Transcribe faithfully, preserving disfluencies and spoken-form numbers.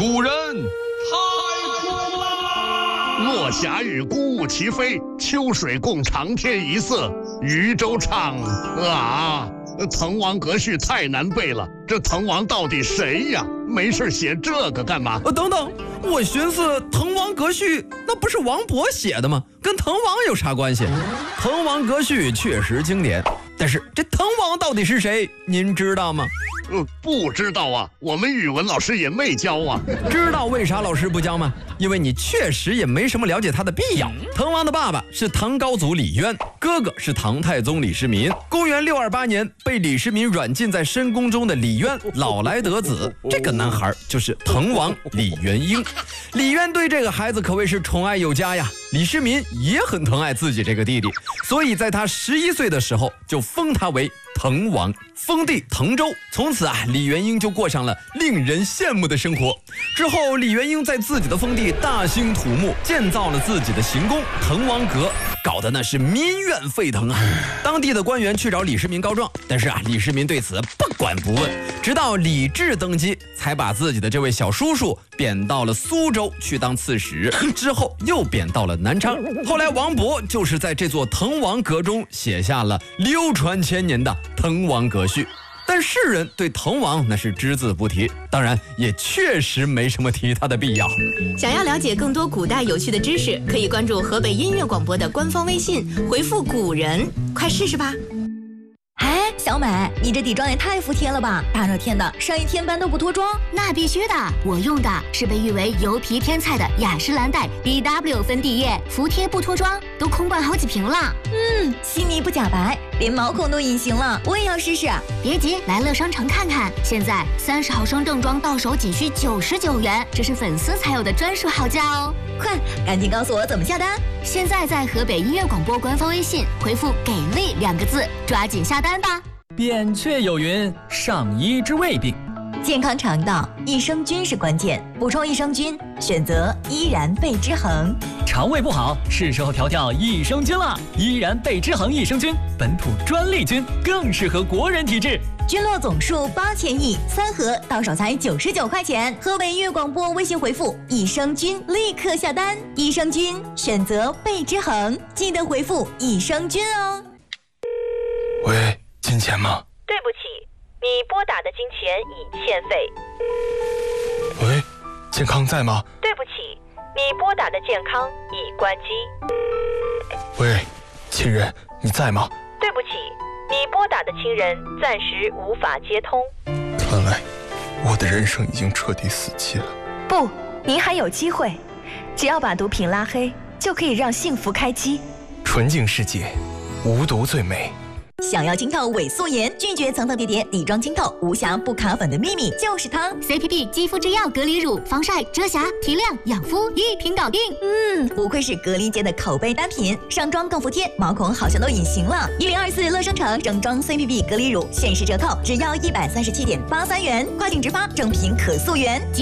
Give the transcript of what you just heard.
古人太苦啦！ 落霞与孤鹜齐飞，秋水共长天一色。渔舟唱啊，滕王阁序太难背了，这滕王到底谁呀？没事写这个干嘛？ 呃，等等，我寻思滕王阁序那不是王勃写的吗？跟滕王有啥关系？滕王阁序确实经典，但是这滕王到底是谁？您知道吗？ 呃，不知道啊，我们语文老师也没教啊。 知道为啥老师不教吗？因为你确实也没什么了解他的必要。滕王的爸爸是唐高祖李渊，哥哥是唐太宗李世民。公元六二八年，被李世民软禁在深宫中的李渊老来得子，这个男孩就是滕王李元婴。李渊对这个孩子可谓是宠爱有加呀。李世民也很疼爱自己这个弟弟，所以在他十一岁的时候就封他为滕王，封地滕州。从此啊，李元婴就过上了令人羡慕的生活。之后，李元婴在自己的封地大兴土木，建造了自己的行宫滕王阁，搞得那是民怨沸腾啊！当地的官员去找李世民告状，但是啊，李世民对此不管不问，直到李治登基，才把自己的这位小叔叔贬到了苏州去当刺史，之后又贬到了南昌。后来王勃就是在这座滕王阁中写下了流传千年的《滕王阁序》。但世人对滕王那是只字不提，当然也确实没什么提他的必要。 想要了解更多古代有趣的知识，可以关注河北音乐广播的官方微信，回复古人，快试试吧。 哎，小美，你这底妆也太服帖了吧！大热天的，上一天班都不脱妆？ 那必须的，我用的是被誉为油皮天菜的雅诗兰黛 B W 粉底液，服帖不脱妆，都空罐好几瓶了。 嗯，细腻不假白，连毛孔都隐形了，我也要试试。 别急，来乐商城看看，现在三十毫升正装到手仅需九十九元，这是粉丝才有的专属好价哦！ 快，赶紧告诉我怎么下单。 现在在河北音乐广播官方微信回复“给力”两个字，抓紧下单吧。 扁鹊有云：上医治未病。 健康肠道，益生菌是关键，补充益生菌，选择依然贝之恒。 肠胃不好，是时候调调益生菌了。依然贝之恒益生菌，本土专利菌，更适合国人体质。 菌落总数八千亿，三盒到手才九十九块钱。河北音乐广播微信回复益生菌，立刻下单。益生菌选择贝之恒，记得回复益生菌哦。 喂，金钱吗？ 对不起，你拨打的金钱已欠费。 喂，健康在吗？ 对不起，你拨打的健康已关机。 喂，亲人，你在吗？ 对不起，你拨打的亲人暂时无法接通。 看来我的人生已经彻底死机了。 不，您还有机会，只要把毒品拉黑，就可以让幸福开机。 纯净世界，无毒最美。 想要清透伪素颜，拒绝层层叠叠，底妆清透，无瑕不卡粉的秘密就是它。 C P P 肌肤之钥隔离乳，防晒、遮瑕、提亮、养肤一瓶搞定。 嗯，不愧是隔离界的口碑单品，上妆更服帖，毛孔好像都隐形了。一零二四乐商城整装 C P P 隔离乳限时折扣，只要一百三十七点八三元，跨境直发，正品可溯源。